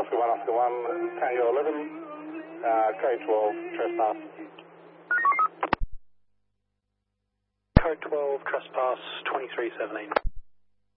Oscar 1, Tango 11, code 12, trespass. Code 12, trespass 2378.